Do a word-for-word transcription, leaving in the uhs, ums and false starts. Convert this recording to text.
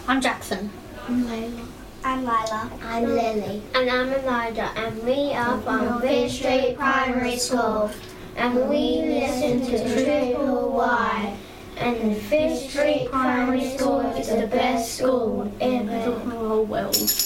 I'm Jackson. I'm Layla. I'm Lila. I'm Lily. And I'm Elijah, and we are from Fish Street Primary School. And we listen to Triple Y. And Fish Street Primary School is the best school in the whole world.